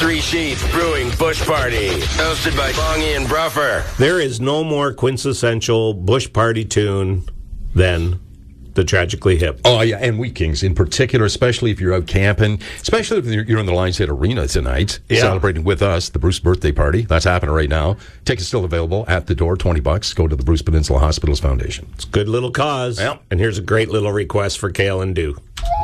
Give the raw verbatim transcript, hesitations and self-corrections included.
Three Sheets Brewing Bush Party, hosted by Bongie and Bruffer. There is no more quintessential Bush Party tune than the Tragically Hip. Oh, yeah, and Wheat Kings in particular, especially if you're out camping, especially if you're in the Lionshead Arena tonight, yeah. celebrating with us the Bruce birthday party. That's happening right now. Tickets still available at the door, twenty bucks. Go to the Bruce Peninsula Hospitals Foundation. It's a good little cause. Yeah. And here's a great little request for Kale and Dew.